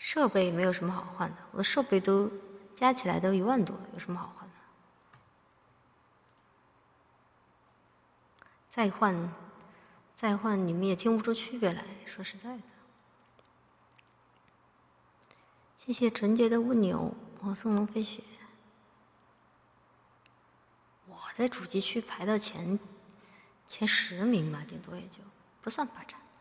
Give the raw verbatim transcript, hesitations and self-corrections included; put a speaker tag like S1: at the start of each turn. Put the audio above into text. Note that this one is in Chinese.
S1: 设备没有什么好换的，我的设备都加起来都一万多了，有什么好换的？再换，再换，你们也听不出区别来。说实在的，谢谢纯洁的蜗牛和松龙飞雪。我在主机区排到前前十名吧，顶多也就不算霸占。